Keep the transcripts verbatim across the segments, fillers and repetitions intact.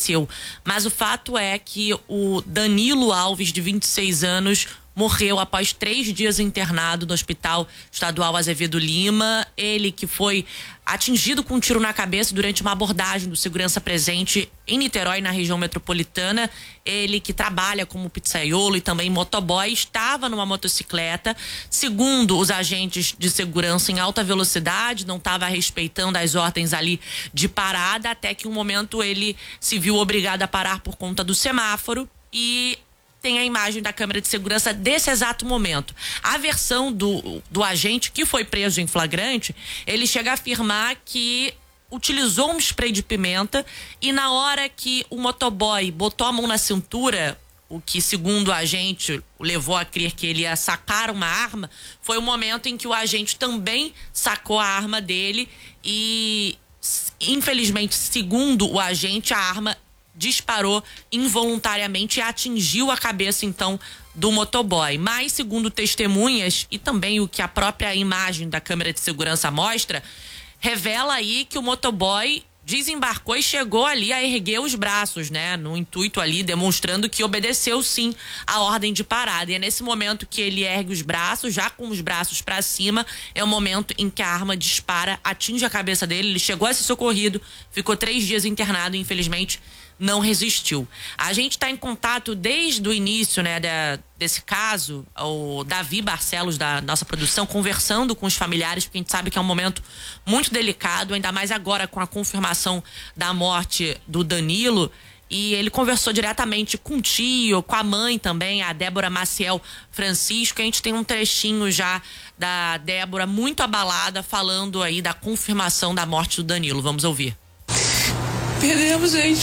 faleceu. Mas o fato é que o Danilo Alves, de vinte e seis anos, morreu após três dias internado no Hospital Estadual Azevedo Lima. Ele que foi atingido com um tiro na cabeça durante uma abordagem do segurança presente em Niterói, na região metropolitana. Ele que trabalha como pizzaiolo e também motoboy, estava numa motocicleta, segundo os agentes de segurança, em alta velocidade, não estava respeitando as ordens ali de parada, até que um momento ele se viu obrigado a parar por conta do semáforo e tem a imagem da câmera de segurança desse exato momento. A versão do, do agente que foi preso em flagrante, ele chega a afirmar que utilizou um spray de pimenta e na hora que o motoboy botou a mão na cintura, o que segundo o agente levou a crer que ele ia sacar uma arma, foi o momento em que o agente também sacou a arma dele e, infelizmente, segundo o agente, a arma disparou involuntariamente e atingiu a cabeça, então, do motoboy. Mas, segundo testemunhas e também o que a própria imagem da câmera de segurança mostra, revela aí que o motoboy desembarcou e chegou ali a erguer os braços, né? No intuito ali, demonstrando que obedeceu sim a ordem de parada. E é nesse momento que ele ergue os braços, já com os braços para cima, é o momento em que a arma dispara, atinge a cabeça dele. Ele chegou a ser socorrido, ficou três dias internado e infelizmente não resistiu. A gente está em contato desde o início, né, da, desse caso, o Davi Barcelos, da nossa produção, conversando com os familiares, porque a gente sabe que é um momento muito delicado, ainda mais agora com a confirmação da morte do Danilo. E ele conversou diretamente com o tio, com a mãe também, a Débora Maciel Francisco. A gente tem um trechinho já da Débora muito abalada, falando aí da confirmação da morte do Danilo. Vamos ouvir. Perdemos, gente.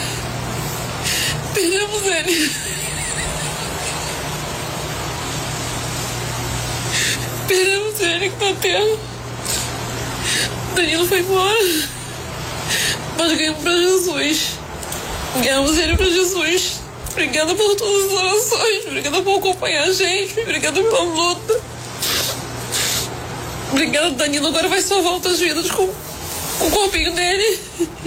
Perdemos ele. Perdemos ele que tá tendo. Danilo foi embora. Nós ganhamos pra Jesus. Ganhamos ele pra Jesus. Obrigada por todas as orações. Obrigada por acompanhar a gente. Obrigada pela luta. Obrigada, Danilo. Agora vai salvar outras vidas com, com o corpinho dele.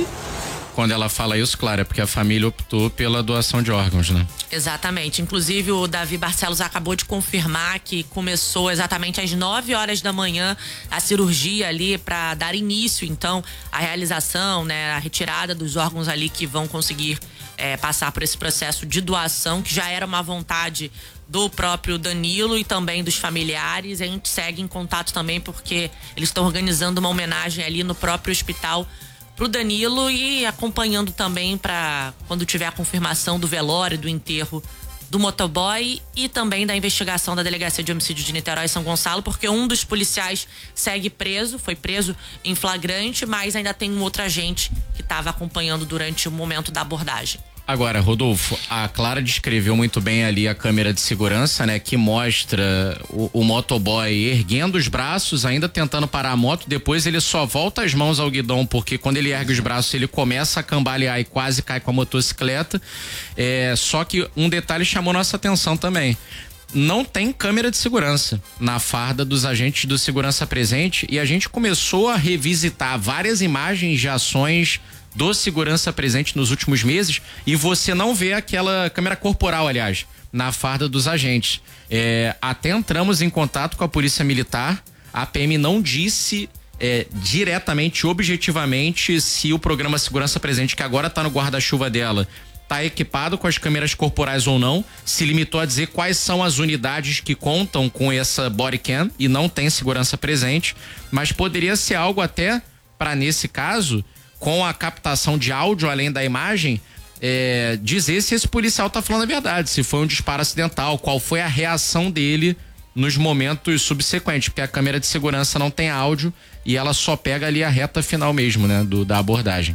Quando ela fala isso, claro, é porque a família optou pela doação de órgãos, né? Exatamente. Inclusive, o Davi Barcelos acabou de confirmar que começou exatamente às nove horas da manhã a cirurgia ali para dar início, então, à realização, né, a retirada dos órgãos ali que vão conseguir é, passar por esse processo de doação, que já era uma vontade do próprio Danilo e também dos familiares. A gente segue em contato também porque eles estão organizando uma homenagem ali no próprio hospital pro Danilo e acompanhando também para quando tiver a confirmação do velório, do enterro do motoboy e também da investigação da Delegacia de Homicídio de Niterói e São Gonçalo, porque um dos policiais segue preso, foi preso em flagrante, mas ainda tem um outro agente que estava acompanhando durante o momento da abordagem. Agora, Rodolfo, a Clara descreveu muito bem ali a câmera de segurança, né? Que mostra o, o motoboy erguendo os braços, ainda tentando parar a moto. Depois ele só volta as mãos ao guidão, porque quando ele ergue os braços, ele começa a cambalear e quase cai com a motocicleta. É, só que um detalhe chamou nossa atenção também. Não tem câmera de segurança na farda dos agentes do segurança presente e a gente começou a revisitar várias imagens de ações do segurança presente nos últimos meses e você não vê aquela câmera corporal, aliás, na farda dos agentes. É, até entramos em contato com a Polícia Militar, a P M não disse é, diretamente, objetivamente, se o programa Segurança Presente, que agora está no guarda-chuva dela, está equipado com as câmeras corporais ou não, se limitou a dizer quais são as unidades que contam com essa body cam e não tem segurança presente, mas poderia ser algo até para, nesse caso, com a captação de áudio além da imagem, é, dizer se esse policial tá falando a verdade, se foi um disparo acidental, qual foi a reação dele nos momentos subsequentes, porque a câmera de segurança não tem áudio e ela só pega ali a reta final mesmo, né, do, da abordagem.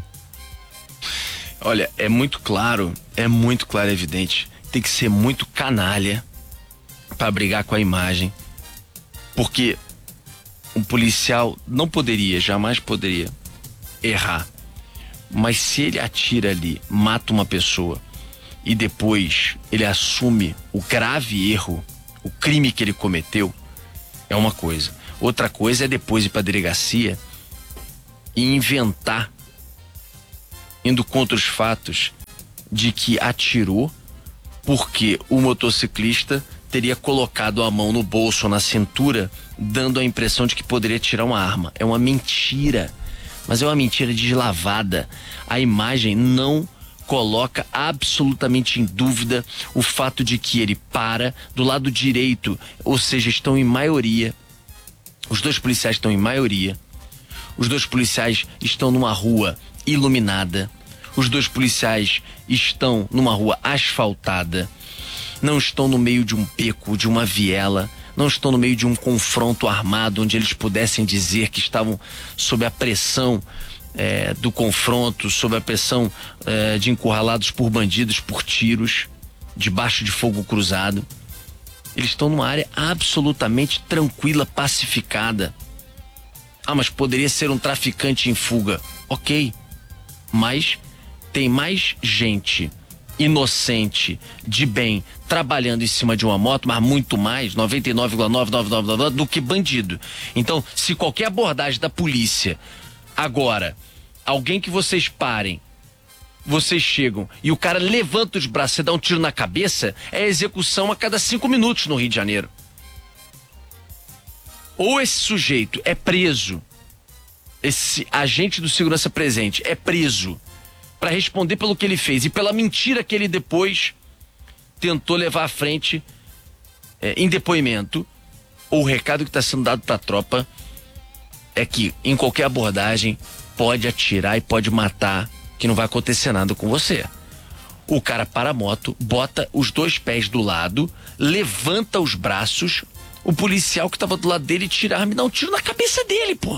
Olha, é muito claro, é muito claro, é evidente, tem que ser muito canalha para brigar com a imagem, porque um policial não poderia, jamais poderia errar. Mas se ele atira ali, mata uma pessoa e depois ele assume o grave erro, o crime que ele cometeu, é uma coisa. Outra coisa é depois ir para a delegacia e inventar, indo contra os fatos, de que atirou porque o motociclista teria colocado a mão no bolso ou na cintura, dando a impressão de que poderia tirar uma arma. É uma mentira, mas é uma mentira deslavada. A imagem não coloca absolutamente em dúvida o fato de que ele para do lado direito, ou seja, estão em maioria. Os dois policiais estão em maioria. Os dois policiais estão numa rua iluminada. Os dois policiais estão numa rua asfaltada. Não estão no meio de um beco, de uma viela. Não estão no meio de um confronto armado onde eles pudessem dizer que estavam sob a pressão é, do confronto, sob a pressão é, de encurralados por bandidos, por tiros, debaixo de fogo cruzado. Eles estão numa área absolutamente tranquila, pacificada. Ah, mas poderia ser um traficante em fuga. Ok, mas tem mais gente inocente, de bem, trabalhando em cima de uma moto, mas muito mais, noventa e nove vírgula novecentos e noventa e nove, do que bandido. Então, se qualquer abordagem da polícia, agora, alguém que vocês parem, vocês chegam e o cara levanta os braços e dá um tiro na cabeça, é execução a cada cinco minutos no Rio de Janeiro. Ou esse sujeito é preso, esse agente do segurança presente é preso para responder pelo que ele fez e pela mentira que ele depois tentou levar à frente é, em depoimento, ou o recado que está sendo dado para a tropa é que em qualquer abordagem pode atirar e pode matar, que não vai acontecer nada com você. O cara para a moto, bota os dois pés do lado, levanta os braços, o policial que estava do lado dele tira a arma e dá um tiro na cabeça dele, pô.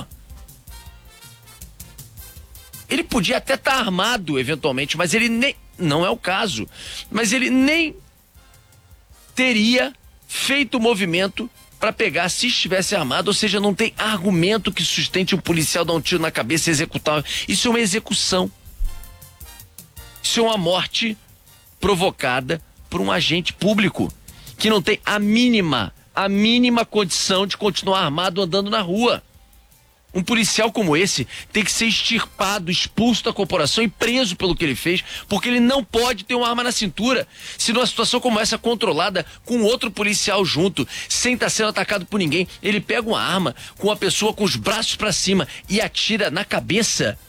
Ele podia até estar tá armado, eventualmente, mas ele nem... Não é o caso. Mas ele nem teria feito o movimento para pegar se estivesse armado. Ou seja, não tem argumento que sustente um policial dar um tiro na cabeça e executar. Isso é uma execução. Isso é uma morte provocada por um agente público que não tem a mínima, a mínima condição de continuar armado andando na rua. Um policial como esse tem que ser extirpado, expulso da corporação e preso pelo que ele fez, porque ele não pode ter uma arma na cintura. Se numa situação como essa, controlada, com outro policial junto, sem estar sendo atacado por ninguém, ele pega uma arma com a pessoa com os braços para cima e atira na cabeça.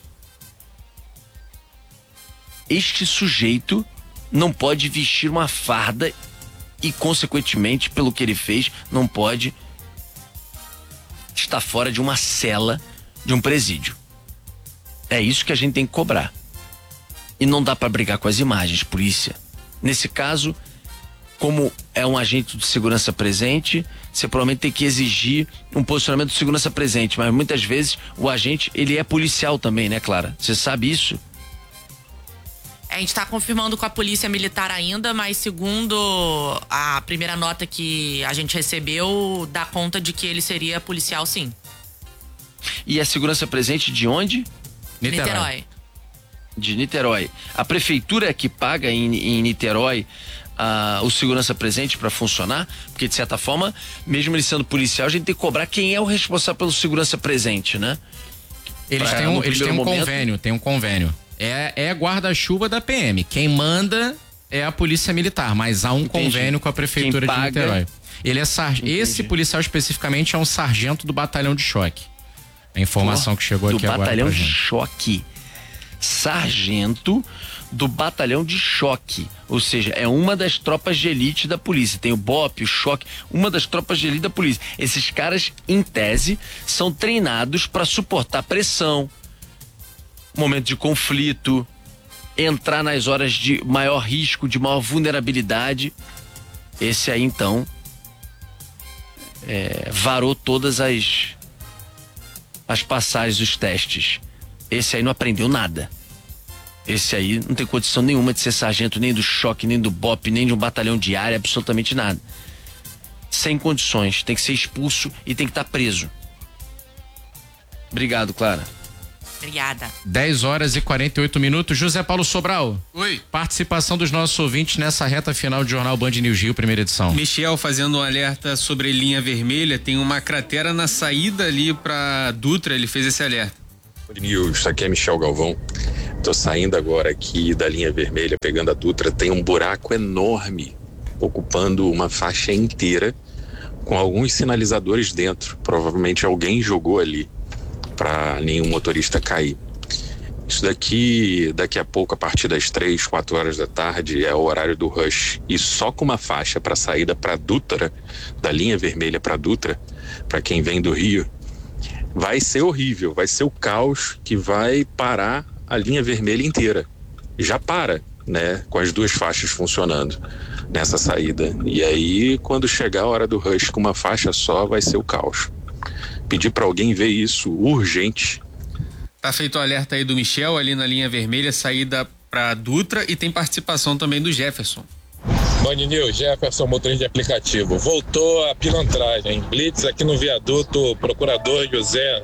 Este sujeito não pode vestir uma farda e, consequentemente, pelo que ele fez, não pode estar fora de uma cela de um presídio. É isso que a gente tem que cobrar. E não dá para brigar com as imagens, polícia. Nesse caso, como é um agente de segurança presente, você provavelmente tem que exigir um posicionamento de segurança presente, mas muitas vezes o agente, ele é policial também, né, Clara? Você sabe isso? A gente está confirmando com a polícia militar ainda, mas segundo a primeira nota que a gente recebeu, dá conta de que ele seria policial, sim. E a segurança presente de onde? Niterói. Niterói. De Niterói. A prefeitura é que paga em, em Niterói uh, o segurança presente para funcionar? Porque, de certa forma, mesmo ele sendo policial, a gente tem que cobrar quem é o responsável pelo segurança presente, né? Eles pra, têm um, eles têm um momento... convênio, tem um convênio. É, é guarda-chuva da P M. Quem manda é a polícia militar, mas há um Entendi. convênio com a prefeitura de Niterói. Ele é sar... Esse policial especificamente é um sargento do batalhão de choque. A informação Pô, que chegou aqui agora. Do batalhão de choque. Sargento do batalhão de choque. Ou seja, é uma das tropas de elite da polícia. Tem o B O P, o choque, uma das tropas de elite da polícia. Esses caras, em tese, são treinados para suportar pressão, momento de conflito, entrar nas horas de maior risco, de maior vulnerabilidade. Esse aí, então, é, varou todas as as passagens, os testes. Esse aí não aprendeu nada. Esse aí não tem condição nenhuma de ser sargento, nem do choque, nem do B O P, nem de um batalhão de área, absolutamente nada. Sem condições, tem que ser expulso e tem que estar preso. Obrigado, Clara. Obrigada. dez horas e quarenta e oito minutos. José Paulo Sobral. Oi. Participação dos nossos ouvintes nessa reta final do Jornal Band News Rio, primeira edição. Michel fazendo um alerta sobre linha vermelha. Tem uma cratera na saída ali pra Dutra, ele fez esse alerta. News, aqui é Michel Galvão. Tô saindo agora aqui da linha vermelha, pegando a Dutra. Tem um buraco enorme, ocupando uma faixa inteira, com alguns sinalizadores dentro. Provavelmente alguém jogou ali para nenhum motorista cair. Isso daqui, daqui a pouco, a partir das três, quatro horas da tarde, é o horário do rush. E só com uma faixa para saída para Dutra, da linha vermelha para Dutra, para quem vem do Rio, vai ser horrível, vai ser o caos que vai parar a linha vermelha inteira. Já para, né, com as duas faixas funcionando nessa saída. E aí, quando chegar a hora do rush com uma faixa só, vai ser o caos. Pedir para alguém ver isso urgente. Tá feito o alerta aí do Michel, ali na linha vermelha, saída para Dutra, e tem participação também do Jefferson. Band News, Jefferson, motorista de aplicativo. Voltou a pilantragem. Blitz aqui no viaduto, procurador José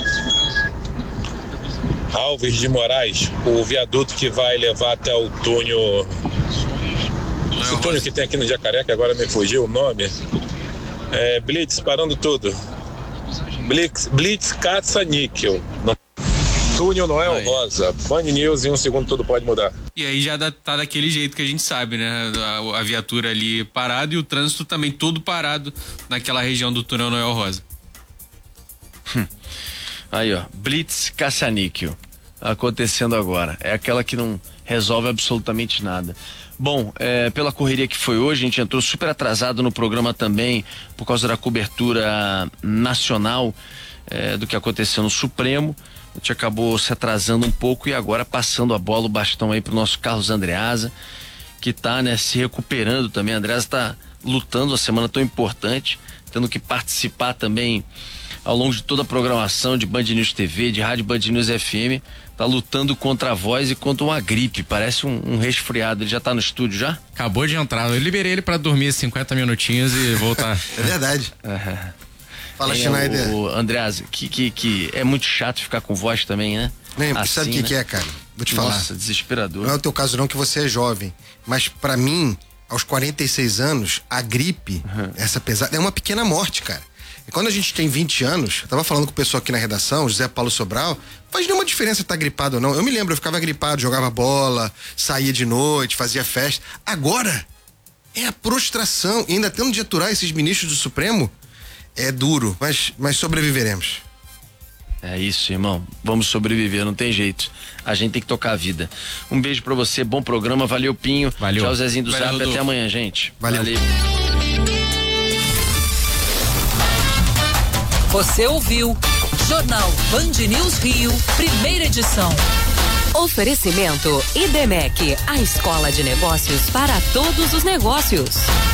Alves de Moraes, o viaduto que vai levar até o túnel. Esse túnel que tem aqui no Jacaré, que agora me fugiu o nome. É, Blitz parando tudo. Blitz, Blitz caça níquel. Túnel Noel aí. Rosa, Band News, em um segundo tudo pode mudar. E aí já dá, tá daquele jeito que a gente sabe, né? A, a viatura ali parada e o trânsito também todo parado naquela região do túnel Noel Rosa. Hum. Aí, ó, Blitz caça-níquel acontecendo agora. É aquela que não resolve absolutamente nada. Bom, é, pela correria que foi hoje, a gente entrou super atrasado no programa também, por causa da cobertura nacional é, do que aconteceu no Supremo. A gente acabou se atrasando um pouco e agora passando a bola, o bastão aí pro nosso Carlos Andreasa, que tá, né, se recuperando também. A Andreasa tá lutando a semana tão importante, tendo que participar também ao longo de toda a programação de Band News T V, de Rádio Band News F M, tá lutando contra a voz e contra uma gripe, parece um, um resfriado. Ele já tá no estúdio já? Acabou de entrar, eu liberei ele pra dormir cinquenta minutinhos e voltar. É verdade. Uhum. Fala, é, Schneider. O Andreasa, que, que, que é muito chato ficar com voz também, né? Nem, assim, sabe o que, né? que é, cara? Vou te falar. Nossa, desesperador. Não é o teu caso não, que você é jovem, mas pra mim, aos quarenta e seis anos, a gripe, uhum. essa pesada, é uma pequena morte, cara. E quando a gente tem vinte anos, eu tava falando com o pessoal aqui na redação, José Paulo Sobral, não faz nenhuma diferença estar gripado ou não. Eu me lembro, eu ficava gripado, jogava bola, saía de noite, fazia festa. Agora, é a prostração, e ainda tendo de aturar esses ministros do Supremo, é duro, mas, mas sobreviveremos. É isso, irmão. Vamos sobreviver, não tem jeito. A gente tem que tocar a vida. Um beijo pra você, bom programa, valeu, Pinho. Valeu. Tchau, Zezinho do Valeu, Zap, Rodolfo. até amanhã, gente. Valeu. Valeu. Você ouviu Jornal Band News Rio, primeira edição. Oferecimento Idemec, a escola de negócios para todos os negócios.